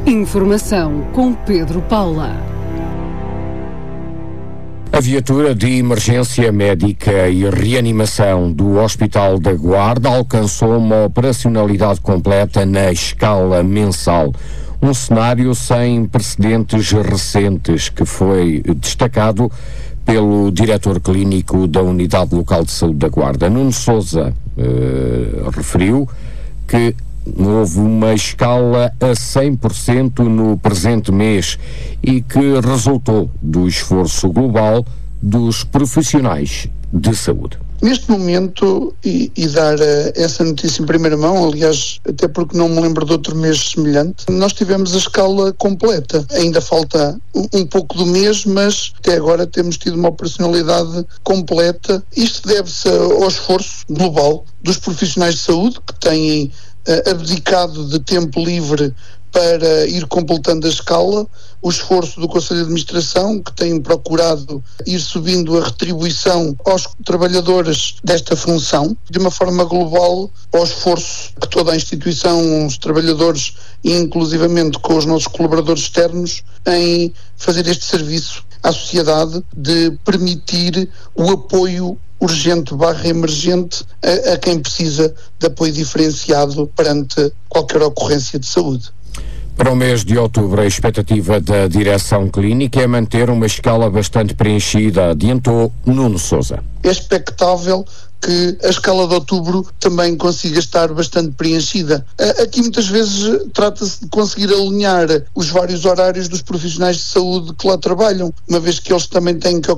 Informação com Pedro Paula. A viatura de emergência médica e reanimação do Hospital da Guarda alcançou uma operacionalidade completa na escala mensal. Um cenário sem precedentes recentes que foi destacado pelo diretor clínico da Unidade Local de Saúde da Guarda. Nuno Sousa referiu que houve uma escala a 100% no presente mês e que resultou do esforço global dos profissionais de saúde. Neste momento, e dar essa notícia em primeira mão, aliás, até porque não me lembro de outro mês semelhante, nós tivemos a escala completa. Ainda falta um pouco do mês, mas até agora temos tido uma operacionalidade completa. Isto deve-se ao esforço global dos profissionais de saúde que têm abdicado de tempo livre para ir completando a escala, o esforço do Conselho de Administração, que tem procurado ir subindo a retribuição aos trabalhadores desta função, de uma forma global, ao esforço que toda a instituição, os trabalhadores e inclusivamente com os nossos colaboradores externos, em fazer este serviço à sociedade de permitir o apoio urgente / emergente a quem precisa de apoio diferenciado perante qualquer ocorrência de saúde. Para o mês de outubro, a expectativa da direção clínica é manter uma escala bastante preenchida, adiantou Nuno Sousa. É expectável que a escala de outubro também consiga estar bastante preenchida. Aqui muitas vezes trata-se de conseguir alinhar os vários horários dos profissionais de saúde que lá trabalham, uma vez que eles também têm que